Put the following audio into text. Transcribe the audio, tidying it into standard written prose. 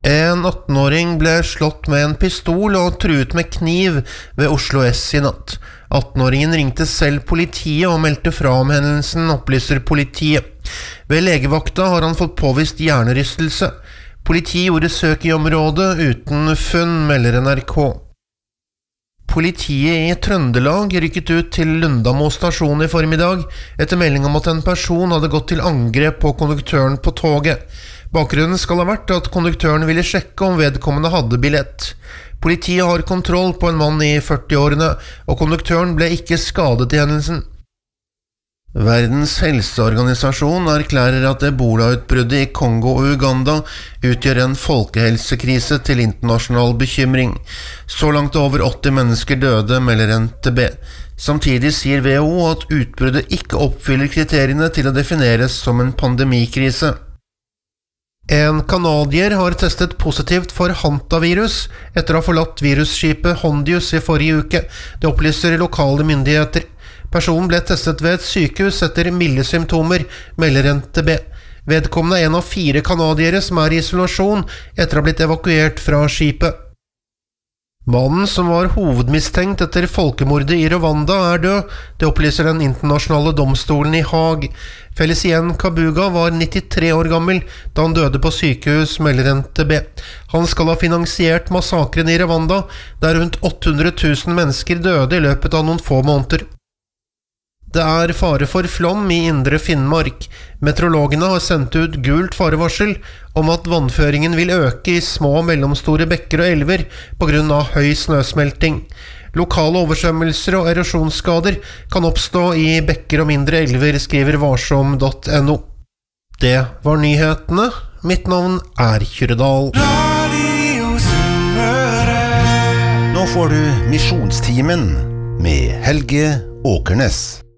En 18-åring ble slått med en pistol og truet med kniv ved Oslo S i natt. 18-åringen ringte selv politiet og meldte fra om hendelsen, opplyser politiet. Ved legevakta har han fått påvist hjernerystelse. Politiet gjorde søk i området uten funn, melder NRK. Politiet i Trøndelag rykket ut til Lundamo stasjon i formiddag etter melding om at en person hadde gått til angrep på konduktøren på toget. Bakgrunnen skal ha vært at konduktøren ville sjekke om vedkommende hadde billett. Politiet har kontroll på en mann i 40-årene, og konduktøren ble ikke skadet i hendelsen. Verdens helseorganisasjon erklærer at Ebola-utbruddet i Kongo og Uganda utgjør en folkehelsekrise til internasjonal bekymring. Så langt over 80 mennesker døde, melder NTB. Samtidig sier WHO at utbruddet ikke oppfyller kriteriene til å defineres som en pandemikrise. En kanadier har testet positivt for hantavirus etter å ha forlatt virusskipet Hondius i forrige uke. Det opplyser lokale myndigheter. Personen ble testet ved et sykehus etter milde symptomer, melder NTB. Vedkommende en av 4 kanadiere som i isolasjon etter å ha blitt evakuert fra skipet. Mannen som var hovedmistenkt etter folkemordet i Rwanda død, det opplyser den internasjonale domstolen i Haag. Felicien Kabuga var 93 år gammel da han døde på sykehus, melder NTB. Han skal ha finansiert massakren i Rwanda, der rundt 800 000 mennesker døde i løpet av noen få måneder. Det fare for flom i indre Finnmark. Meteorologene har sendt ut gult farevarsel om at vannføringen vil øke i små og mellomstore bekker og elver på grunn av høy snøsmelting. Lokale oversvømmelser og erosjonsskader kan oppstå i bekker og mindre elver, skriver varsom.no. Det var nyhetene. Mitt navn Kyrre Dahl. Nå får du Misjonstimen med Helge Åkernes.